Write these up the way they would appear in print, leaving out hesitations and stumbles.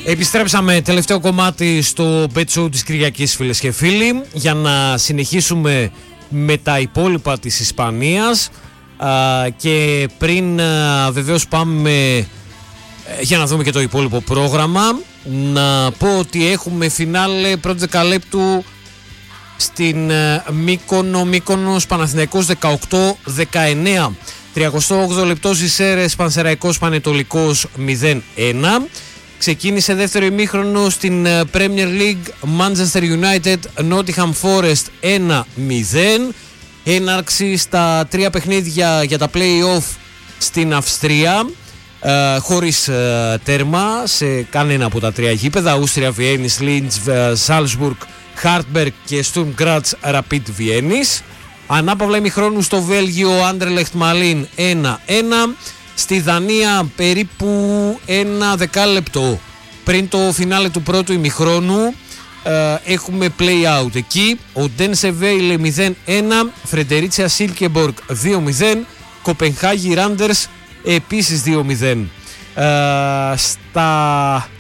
Επιστρέψαμε τελευταίο κομμάτι στο Bet Show της Κυριακής, φίλες και φίλοι, για να συνεχίσουμε με τα υπόλοιπα της Ισπανίας και πριν βεβαίως πάμε για να δούμε και το υπόλοιπο πρόγραμμα, να πω ότι έχουμε φινάλε πρώτο δεκαλέπτου στην Μύκονος Παναθηναϊκός 18-19. 38 λεπτό Ζησέρες Πανσεραϊκός Πανετολικός 0-1. Ξεκίνησε δεύτερο ημίχρονο στην Premier League Manchester United Nottingham Forest 1-0. Έναρξη στα τρία παιχνίδια για τα play-off στην Αυστρία, χωρίς τέρμα σε κανένα από τα τρία γήπεδα. Ούστρια Βιέννης, Λίντς, Σάλσμπουργκ, Χάρτμπεργκ και Στουρμ Γκράτς Ραπίτ Βιέννης. Ανάπαυλα ημιχρόνου στο Βέλγιο, Άντερλεχτ Μαλίν 1-1. Στη Δανία περίπου ένα δεκάλεπτο πριν το φινάλε του πρώτου ημιχρόνου έχουμε play out εκεί. Ο Ντένσε Βέιλε 0-1, Φρεντερίτσια Σίλκεμποργκ 2-0, Κοπενχάγη Ράντερς επίσης 2-0. Στα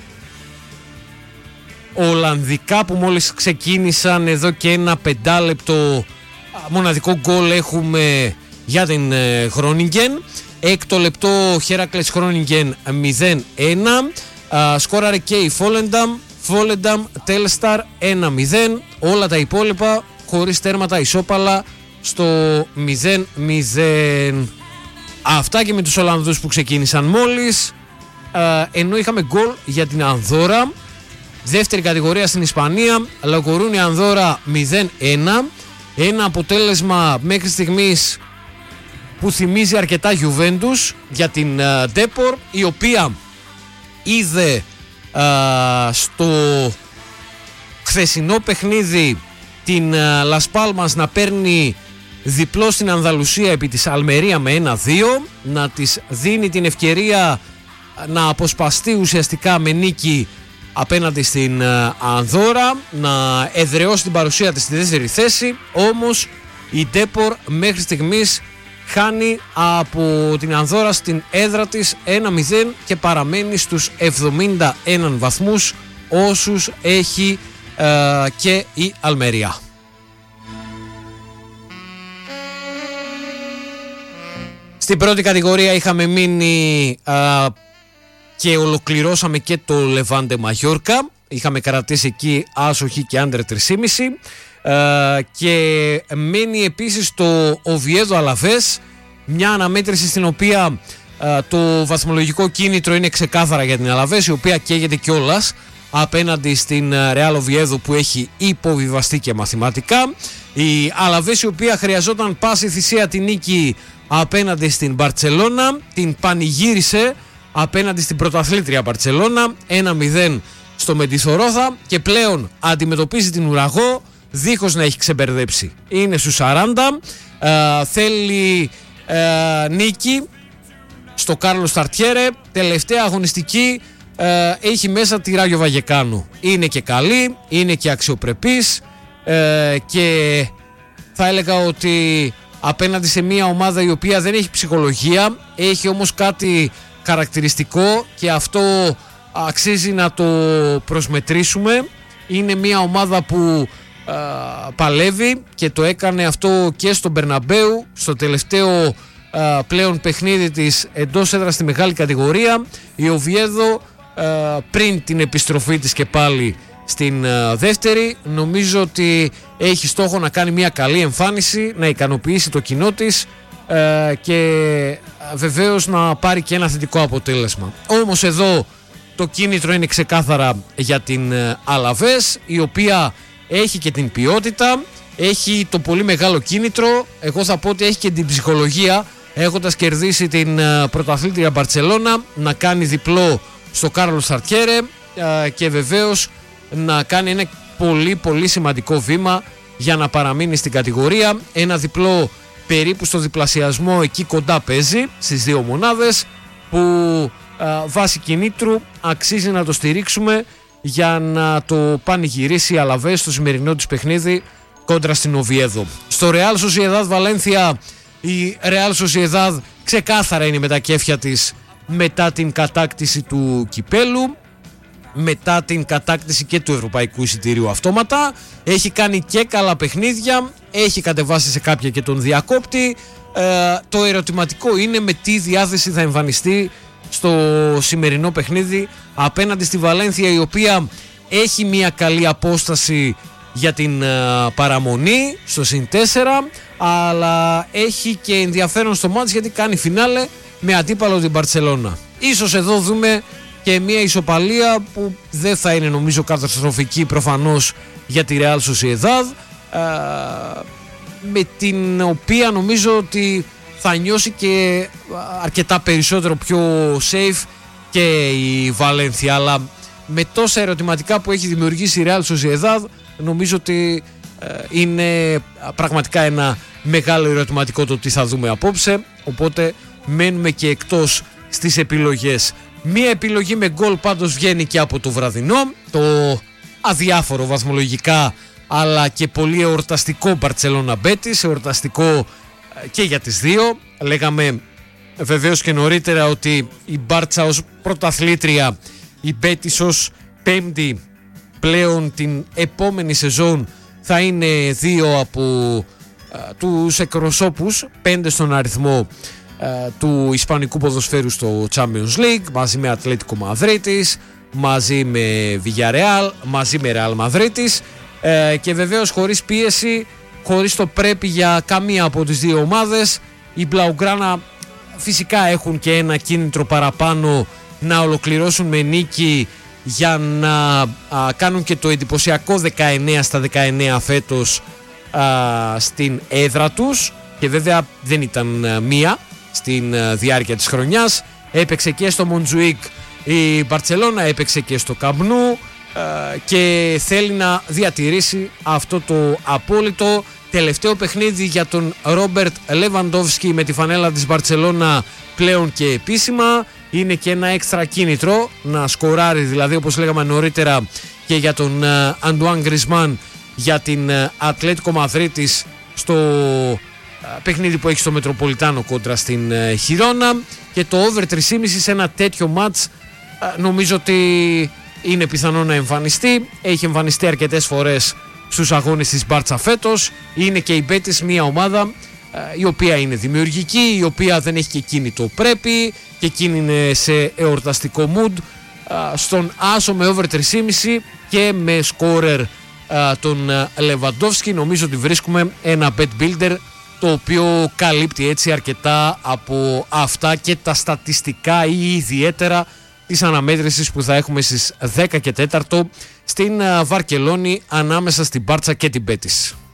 Ολλανδικά που μόλις ξεκίνησαν, εδώ και ένα πεντάλεπτο μοναδικό γκολ έχουμε για την Χρόνιγκεν. Έκτο λεπτό Χέρακλες Χρόνιγκεν 0-1. Σκόραρε και η Φόλενταμ Τέλσταρ 1-0. Όλα τα υπόλοιπα χωρίς τέρματα, ισόπαλα στο 0-0. Αυτά και με τους Ολλανδούς που ξεκίνησαν μόλις. Ενώ είχαμε γκολ για την Ανδόρα, δεύτερη κατηγορία στην Ισπανία. Λακορούνια Ανδόρα 0-1. Ένα αποτέλεσμα μέχρι στιγμής που θυμίζει αρκετά Juventus για την Depor, η οποία είδε στο χθεσινό παιχνίδι την Las Palmas να παίρνει διπλό στην Ανδαλουσία επί της Αλμερία με 1-2, να της δίνει την ευκαιρία να αποσπαστεί ουσιαστικά με νίκη απέναντι στην Ανδόρα, να εδραιώσει την παρουσία της στη δεύτερη θέση. Όμως η Depor μέχρι στιγμής χάνει από την Ανδόρα στην έδρα της 1-0 και παραμένει στους 71 βαθμούς, όσους έχει και η Αλμερία. Στην πρώτη κατηγορία είχαμε μείνει και ολοκληρώσαμε και το Λεβάντε Μαγιόρκα. Είχαμε κρατήσει εκεί άσοχη και άντρε 3,5. Και μένει επίσης το Οβιέδο Αλαβές, μια αναμέτρηση στην οποία το βαθμολογικό κίνητρο είναι ξεκάθαρα για την Αλαβές, η οποία καίγεται κιόλας απέναντι στην Ρεάλ Οβιέδο που έχει υποβιβαστεί και μαθηματικά. Η Αλαβές, η οποία χρειαζόταν πάση θυσία την νίκη απέναντι στην Μπαρτσελώνα, την πανηγύρισε απέναντι στην πρωταθλήτρια Μπαρτσελώνα 1-0 στο Μεντιθορόθα και πλέον αντιμετωπίζει την Ουραγό δίχως να έχει ξεμπερδέψει. Είναι στους 40, θέλει νίκη στο Κάρλος Ταρτιέρε, τελευταία αγωνιστική, έχει μέσα τη Ράγιο Βαγεκάνου. Είναι και καλή, είναι και αξιοπρεπής και θα έλεγα ότι απέναντι σε μια ομάδα η οποία δεν έχει ψυχολογία, έχει όμως κάτι χαρακτηριστικό και αυτό αξίζει να το προσμετρήσουμε. Είναι μια ομάδα που παλεύει και το έκανε αυτό και στο Μπερναμπέου στο τελευταίο πλέον παιχνίδι της εντός έδρας στη μεγάλη κατηγορία. Η Οβιέδο πριν την επιστροφή της και πάλι στην δεύτερη, νομίζω ότι έχει στόχο να κάνει μια καλή εμφάνιση, να ικανοποιήσει το κοινό της και βεβαίως να πάρει και ένα θετικό αποτέλεσμα. Όμως εδώ το κίνητρο είναι ξεκάθαρα για την Αλαβές, η οποία έχει και την ποιότητα, έχει το πολύ μεγάλο κίνητρο. Εγώ θα πω ότι έχει και την ψυχολογία, έχοντας κερδίσει την πρωταθλήτρια Μπαρτσελώνα, να κάνει διπλό στο Κάρλος Ταρτιέρε και βεβαίως να κάνει ένα πολύ πολύ σημαντικό βήμα για να παραμείνει στην κατηγορία. Ένα διπλό περίπου στο διπλασιασμό εκεί κοντά παίζει στις δύο μονάδες, που βάσει κινήτρου αξίζει να το στηρίξουμε για να το πανηγυρίσει η Αλαβές στο σημερινό της παιχνίδι κόντρα στην Οβιέδο. Στο Real Sociedad Βαλένθια, η Real Sociedad ξεκάθαρα είναι με τα κέφια της μετά την κατάκτηση του κυπέλου. μετά την κατάκτηση και του ευρωπαϊκού εισιτηρίου αυτόματα. Έχει κάνει και καλά παιχνίδια, έχει κατεβάσει σε κάποια και τον διακόπτη. Το ερωτηματικό είναι με τι διάθεση θα εμφανιστεί στο σημερινό παιχνίδι απέναντι στη Βαλένθια, η οποία έχει μια καλή απόσταση για την παραμονή στο συν 4, αλλά έχει και ενδιαφέρον στο μάτς γιατί κάνει φινάλε με αντίπαλο την Μπαρτσελώνα. Ίσως εδώ δούμε και μια ισοπαλία που δεν θα είναι νομίζω καταστροφική προφανώς για τη Real Sociedad, με την οποία νομίζω ότι θα νιώσει και αρκετά περισσότερο πιο safe και η Βαλένθια, αλλά με τόσα ερωτηματικά που έχει δημιουργήσει η Real Sociedad νομίζω ότι είναι πραγματικά ένα μεγάλο ερωτηματικό το τι θα δούμε απόψε, οπότε μένουμε και εκτός στις επιλογές. Μία επιλογή με γκολ πάντως βγαίνει και από το βραδινό, το αδιάφορο βαθμολογικά αλλά και πολύ εορταστικό Barcelona Betis, εορταστικό και για τις δύο. Λέγαμε βεβαίως και νωρίτερα ότι η Μπάρτσα ως πρωταθλήτρια, η Betis ως πέμπτη πλέον την επόμενη σεζόν θα είναι δύο από τους εκπροσώπους, 5 στον αριθμό του ισπανικού ποδοσφαίρου στο Champions League, μαζί με Ατλέτικο Μαδρίτης, μαζί με Villarreal, μαζί με Real Μαδρίτης, και βεβαίως χωρίς πίεση, χωρίς το πρέπει για καμία από τις δύο ομάδες. Οι Μπλαουγκράνα φυσικά έχουν και ένα κίνητρο παραπάνω να ολοκληρώσουν με νίκη για να κάνουν και το εντυπωσιακό 19 στα 19 φέτος στην έδρα τους, και βέβαια δεν ήταν μία στην διάρκεια της χρονιάς. Έπαιξε και στο Μοντζουίκ η Μπαρτσελώνα, έπαιξε και στο Καμπνού και θέλει να διατηρήσει αυτό το απόλυτο. Τελευταίο παιχνίδι για τον Ρόμπερτ Λεβαντόφσκι με τη φανέλα της Μπαρτσελώνα πλέον και επίσημα. Είναι και ένα έξτρα κίνητρο να σκοράρει, δηλαδή όπως λέγαμε νωρίτερα, και για τον Αντουάν Γκρισμάν για την Ατλέτικο Μαδρίτης στο παιχνίδι που έχει στο Μετροπολιτάνο κόντρα στην Χιρόνα. Και το over 3,5 σε ένα τέτοιο μάτς νομίζω ότι είναι πιθανό να εμφανιστεί. Έχει εμφανιστεί αρκετές φορές στους αγώνες της Μπάρτσα φέτος. Είναι και η Betis μια ομάδα η οποία είναι δημιουργική, η οποία δεν έχει και εκείνη το πρέπει, και εκείνη είναι σε εορταστικό mood. Στον άσο με over 3,5 και με σκόρερ τον Λεβαντόφσκι νομίζω ότι βρίσκουμε ένα bet builder το οποίο καλύπτει έτσι αρκετά από αυτά και τα στατιστικά ή ιδιαίτερα της αναμέτρησης που θα έχουμε στις 10 και 4 στην Βαρκελόνη ανάμεσα στην Μπάρτσα και την Betis.